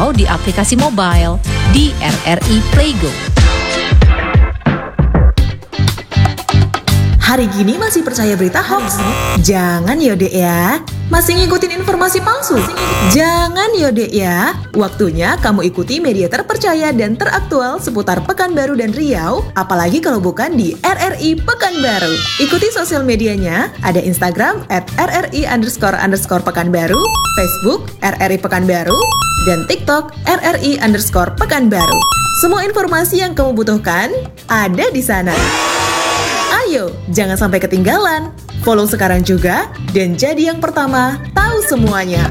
atau di aplikasi mobile di RRI Playgo. Hari gini masih percaya berita hoax? Jangan ya dek ya. Masih ngikutin informasi palsu? Jangan ya dek ya. Waktunya kamu ikuti media terpercaya dan teraktual seputar Pekanbaru dan Riau, apalagi kalau bukan di RRI Pekanbaru. Ikuti sosial medianya, ada Instagram @RRI__Pekanbaru, Facebook RRI Pekanbaru, dan TikTok RRI_Pekanbaru. Semua informasi yang kamu butuhkan ada di sana. Ayo, jangan sampai ketinggalan. Follow sekarang juga dan jadi yang pertama tahu semuanya.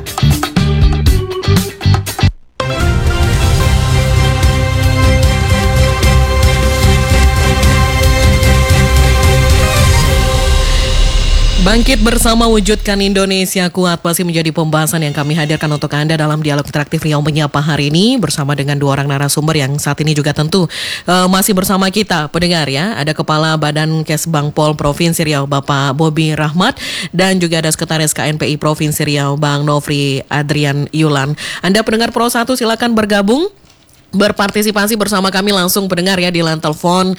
Bangkit bersama wujudkan Indonesia kuat masih menjadi pembahasan yang kami hadirkan untuk Anda dalam dialog interaktif Riau Menyapa hari ini bersama dengan dua orang narasumber yang saat ini juga tentu masih bersama kita pendengar ya. Ada Kepala Badan Kesbangpol Provinsi Riau Bapak Bobi Rahmat dan juga ada Sekretaris KNPI Provinsi Riau Bang Nofri Adrian Yulan. Anda pendengar Pro 1 silakan bergabung. Berpartisipasi bersama kami langsung pendengar ya di line telepon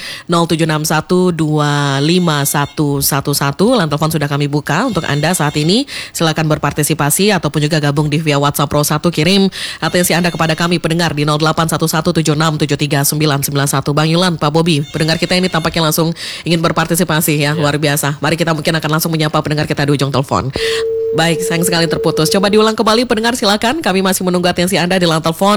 0761251111. Line telepon sudah kami buka untuk Anda saat ini. Silakan berpartisipasi ataupun juga gabung di via WhatsApp Pro 1, kirim atensi Anda kepada kami pendengar di 081176739991. Bang Yulan, Pak Bobi, pendengar kita ini tampaknya langsung ingin berpartisipasi ya, luar biasa. Mari kita mungkin akan langsung menyapa pendengar kita di ujung telepon. Baik, sayang sekali terputus. Coba diulang kembali pendengar silakan. Kami masih menunggu atensi Anda di line telepon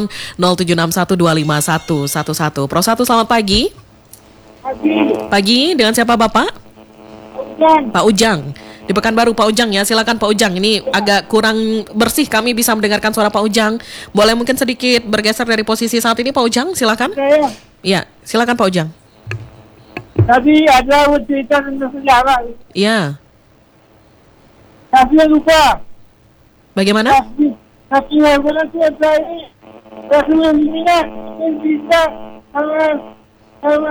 0761251111. Pro 1 selamat pagi. Pagi, dengan siapa Bapak? Ujang. Pak Ujang. Di Pekanbaru Pak Ujang ya. Silakan Pak Ujang. Ini agak kurang bersih, kami bisa mendengarkan suara Pak Ujang. Boleh mungkin sedikit bergeser dari posisi saat ini Pak Ujang, silakan. Iya, silakan Pak Ujang. Tadi ada cerita tentang sejarah. Iya. Tapi lupa. Bagaimana? Tapi bagaimana siapa ini? Rasulullah yang bisa sama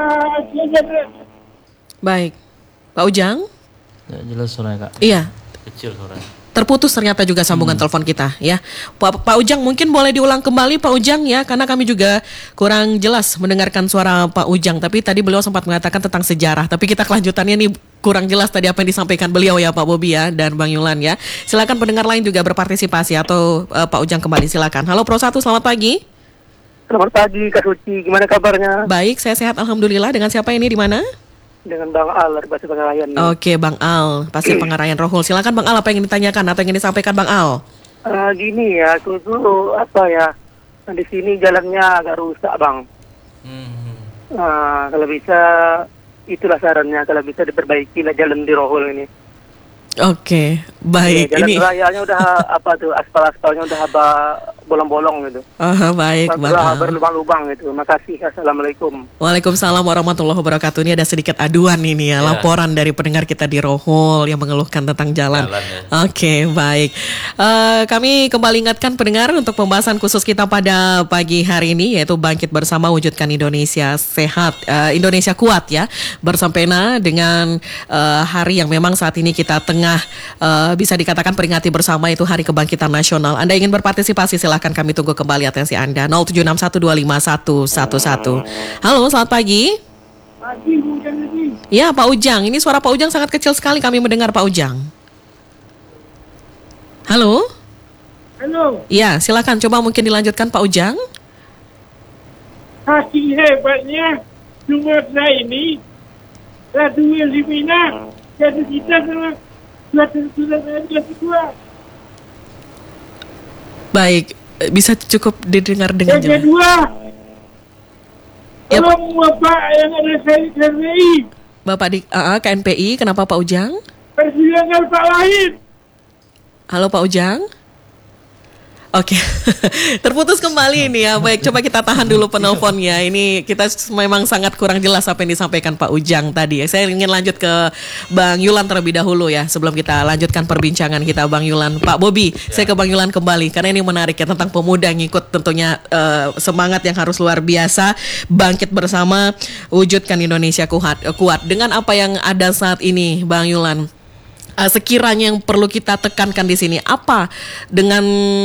Baik. Pak Ujang? Ya, jelas suaranya Kak. Iya. Kecil suaranya. Terputus ternyata juga sambungan telepon kita ya. Pak Ujang mungkin boleh diulang kembali Pak Ujang ya, karena kami juga kurang jelas mendengarkan suara Pak Ujang. Tapi tadi beliau sempat mengatakan tentang sejarah. Tapi kita kelanjutannya nih kurang jelas tadi apa yang disampaikan beliau ya Pak Bobi ya dan Bang Yulan ya. Silakan pendengar lain juga berpartisipasi atau Pak Ujang kembali silakan. Halo Pro 1, selamat pagi. Selamat pagi Kak Suci, gimana kabarnya? Baik, saya sehat alhamdulillah. Dengan siapa ini, di mana? Dengan Bang Al dari Pasir Pengarayan. Oke, Bang Al, Pasir Pengarayan Rohul. Silakan Bang Al, apa yang ingin ditanyakan atau ingin disampaikan Bang Al? Gini ya, aku tuh apa ya? Di sini jalannya agak rusak Bang. Kalau bisa itulah sarannya, kalau bisa diperbaiki lah jalan di Rohul ini. Oke, baik. Jalan Ini rayanya udah apa tuh, aspal-aspalnya udah bolong-bolong gitu. baik, Bang Al. Berlubang-lubang gitu. Makasih. Assalamualaikum. Waalaikumsalam warahmatullahi wabarakatuh. Ini ada sedikit aduan ini ya, laporan dari pendengar kita di Rohul yang mengeluhkan tentang jalan. Ya. Oke, baik. Kami kembali ingatkan pendengar untuk pembahasan khusus kita pada pagi hari ini, yaitu bangkit bersama wujudkan Indonesia sehat, Indonesia kuat ya. Bersempena dengan hari yang memang saat ini kita tengah bisa dikatakan peringati bersama, itu Hari Kebangkitan Nasional. Anda ingin berpartisipasi, silakan kami tunggu kembali atensi Anda 0761251111. Halo, selamat pagi. Pagi, Ujang ini. Ya, Pak Ujang. Ini suara Pak Ujang sangat kecil sekali kami mendengar Pak Ujang. Halo? Halo. Ya, silakan coba mungkin dilanjutkan Pak Ujang. Saking hebatnya Sumatera ini Ratu Wilhelmina jatuh kita sama surat dua. Baik, bisa cukup didengar dengan Yang jelas. kedua, Ya, tolong Bapak yang ada KNPI, Bapak di KNPI, kenapa Pak Ujang? persidangan Pak Wahid. Halo Pak Ujang. Oke, terputus kembali ini ya. Baik, coba kita tahan dulu penelponnya. Ini kita memang sangat kurang jelas apa yang disampaikan Pak Ujang tadi. Saya ingin lanjut ke Bang Yulan terlebih dahulu ya, sebelum kita lanjutkan perbincangan kita Bang Yulan. Pak Bobi, saya ke Bang Yulan kembali karena ini menarik ya, tentang pemuda yang ikut tentunya semangat yang harus luar biasa, bangkit bersama, wujudkan Indonesia kuat. Dengan apa yang ada saat ini, Bang Yulan, sekiranya yang perlu kita tekankan di sini apa dengan